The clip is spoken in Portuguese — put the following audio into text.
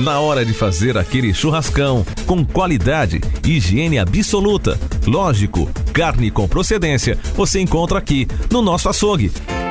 Na hora de fazer aquele churrascão, com qualidade, higiene absoluta, lógico, carne com procedência, você encontra aqui no nosso açougue.